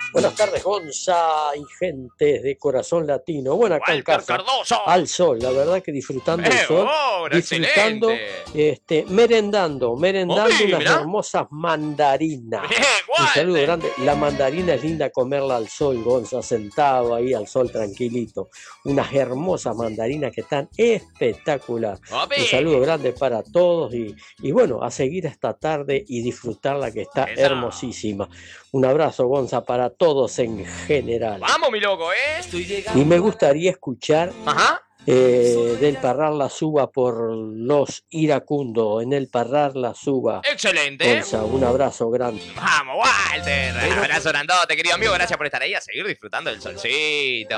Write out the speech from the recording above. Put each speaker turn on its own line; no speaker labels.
Buenas tardes, Gonza y gente de corazón latino. Bueno, acá en
Walter
casa,
Cardoso.
al sol, la verdad que disfrutando el sol,
Bueno,
disfrutando,
excelente.
merendando
Mami,
unas
mirá.
hermosas mandarinas.
Bien,
Un saludo
Walter.
grande. La mandarina es linda comerla al sol, Gonza, sentado ahí al sol tranquilito. Unas hermosas mandarinas que están espectacular. Un saludo
Papi.
grande para todos y bueno, a seguir esta tarde y disfrutarla que está
Esa.
hermosísima. Un abrazo, Gonza, para todos en general.
Vamos, mi loco,
Y me gustaría escuchar
Ajá.
del Parrar la Suba por los iracundos, en el Parrar la Suba.
Excelente.
Gonza, un abrazo grande.
Vamos, Walter. Abrazo grandote, querido amigo. Gracias por estar ahí a seguir disfrutando del solcito.